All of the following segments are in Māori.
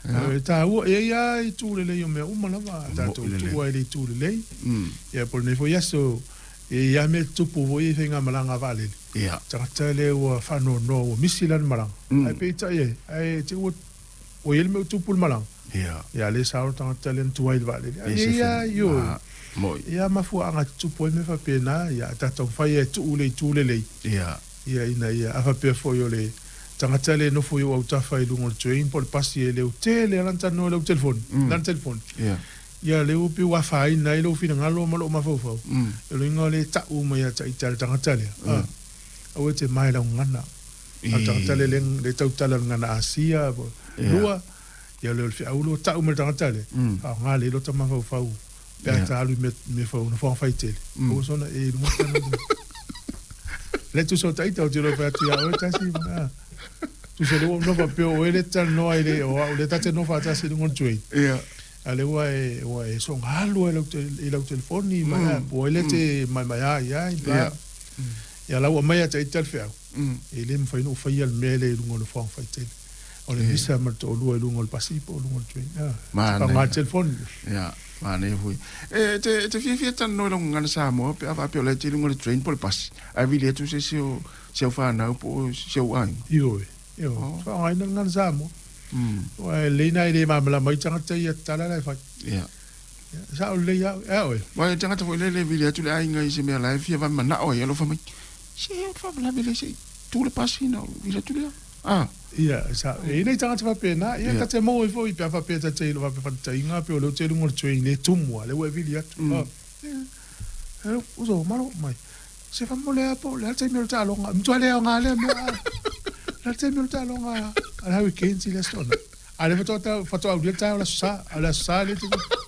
Ta ua ia I tūlele I o mea umalava tātou tua I le tūlele ia por nei fo yaso ia me tupu vo I whenga malanga vale tangata le ua whano no o misilan malanga ai pe tai ai te ua o ele me tupu malanga ia le sao tangata le tuai vale ia yo ia mafua anga tupu me fa pena ia tātou whai e tūlele ia ina ia afa pe fo yo le tangata le no fo yo au tafa I lungo le train por pasi e le tele lanta no le telefon ia le upi wa fai na lo fina ngalo malo ma fo le ngole ta u ma ia ta ital tangata le o te mai la ngana tangata le le tau tala ngana asia lua ia le fi au lo ta u ma tangata le ngale lo ta ma fo pe ta alu me fo no fo fai tele o sona e mo le tu so ta ita o tiro fa tu ya o ta si tu se lo no va pe o ele ta no ele o le ta te no fa ta si ngol tui ale wa e so ngalo ele o telefoni ma o ele te ma ya ya la o mai ta ita fe ele me fa no fa ia mele ngol fo fa tele o le bisa ma to lo ngol pasipo ngol tui ma ma telefoni Mane hui. Te fia tan no long ngana sa mo pe ava pe le ti ngol train por pas. Ai vi le tu se se fa na po se ai. Yo. So ai ngana sa mo. Wa le na ile ma la mai tanga te ya tala la fa. Sa o le ya oi. Wa tanga te le vi le tu le ai ngai se me la fia va mana o ya lo fa mai. Se fa la vi le se tu le pas fino vi le tu le. Ia, sa e nei tanga te whapena, ia ka te mo I fo I pia whapeta te ilo whapeta inga pe o leo te lungo le tuing le tumua, le wevili atu. Uso, maro mai. Se whamo le apo, le te miro talonga, mtua leo ngā lea mea. Le te miro talonga, ala hawi kensi le stona. Ale whato au lia tau la sa, ala sa le te.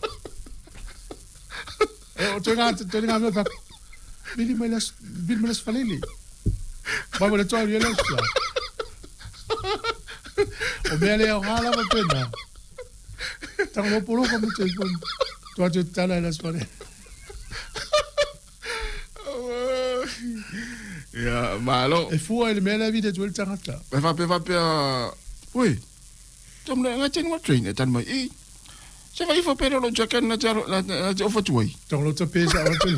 O te ngā mea whak, bili me les falili. Mai le tau lia le sa. O mea lea o ngāla ma pena. Tanga mo polo ka mo te pon. Tua te tala las pare. Ya, malo. E fua ele mea la vida tu el tangata. Pe va pe ui. Tom le nga ten wa train tan mai. Se vai fo pero lo jakan na jaro na ofa tuai. Tong lo te pesa o te.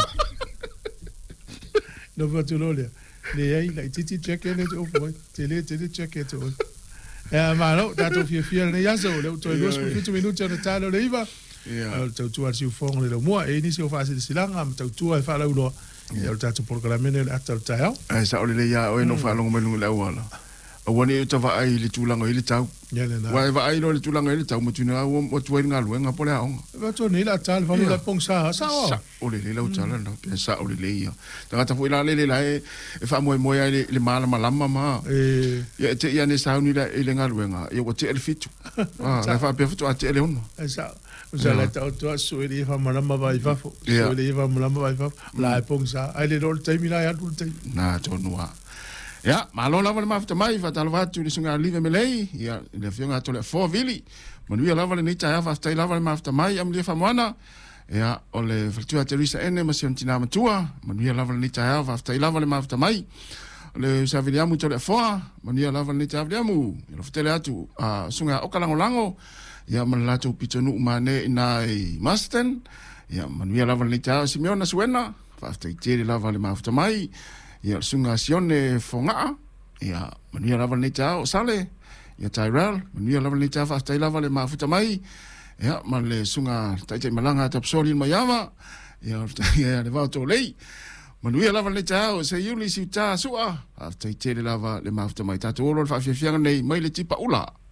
No va tu lo le. Le ai la titi jakan le ofa. Tele jakan to. Ma no, dato fia ne yaso le to e 2 minuti na talo le iva. Tau tu arsi fong le mo e ni se o fase de silanga, tau tu e fa la ulo. E o tatu por la mene atal tau. Sa o le ya o no fa longo melu le wala. O wani to va ai le tulanga ile tau. Wa va ai le tulanga ile tau mo tuna o tu nga luenga po le a. Va to ni la tal fa la pong sa. O le la utala no pensa o le ya. Tanga ta fu la le e fa mo ai le mala malama ma. Ya te ya ne sa ni la ile nga luenga. E o te el fitu. La fa pe fitu a te le uno. Sa. Usa la tau to so ile fa malama vai fa. So ile fa malama vai fa. La pong sa. Ai le rol te mi la ya tu te. Na to noa. Ya, malo lava le mafta mai fa talva tu le sunga live melei, ya le fionga to le 4 vili. Manu lava le nita ya fa lava le mafta mai am le famwana. Ya, o le faltua Teresa ene masion tina matua, manu lava le nita ya fa lava le mafta mai. Le saviliamu to le 4, manu lava le nita avliamu. Ya fitele atu sunga okalango lango. Ya malatu pitonu mane inai masten. Ya manu lava le nita Simeona Suena, fa tele lava le mafta mai. Ya sunga sione fonga ya mania lava ni tau sale ya Tyrell mania lava ni tau fa tai lava le mafuta mai ya male sunga tai malanga tapsoli mayama ya le va to lei mania lava ni tau se yuli si ta sua tai te lava le mafuta mai tatu olo fa fianga nei mai le tipa ula